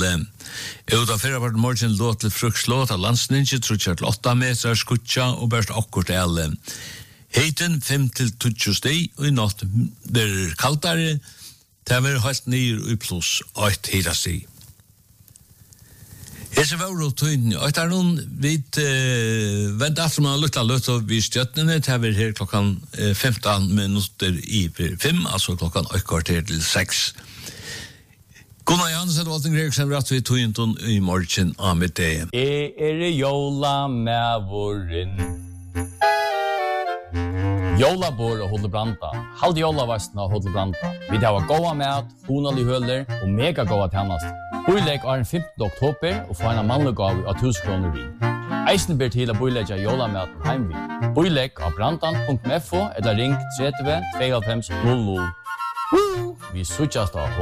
alle. Utan förra vart morgon låt till fruktlåt av landsninje trutcher till 8 meter skutja och börst akkurat alle. Heiten 5 til 20 steg og i natt der kaldare det var helt ned i pluss 8 hita steg. Hese var og tøyne, og etter noen vidt vent at man har lyttet og vi stjøttene, det var her klokkan 15 minutter i 5, altså klokkan 8 til 6. Gunnar Jansen og Alten Gregersen rett ved tøyntun i morgen av mitt dag. Jola med våren. Jolabor og Hodlebranta. Halde jolavasten av Hodlebranta. Vi har goda mat, honalig høler og mega goda tjänast. Boilegg er den 15. oktober og få en mannlig gav av 1000 kroner vin. Eisen ber til å boilegge jolamaten heimvin. Boilegg av brantan.fo eller ring 30 92 00. Vi suttjast av